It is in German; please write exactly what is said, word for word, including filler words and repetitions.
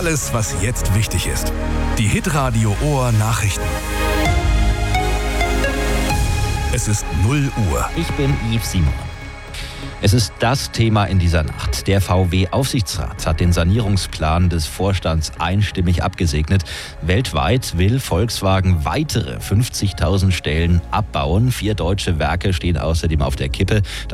Alles, was jetzt wichtig ist. Die Hitradio Ohr Nachrichten. Es ist null Uhr. Ich bin Yves Simon. Es ist das Thema in dieser Nacht. Der V W-Aufsichtsrat hat den Sanierungsplan des Vorstands einstimmig abgesegnet. Weltweit will Volkswagen weitere fünfzigtausend Stellen abbauen. Vier deutsche Werke stehen außerdem auf der Kippe.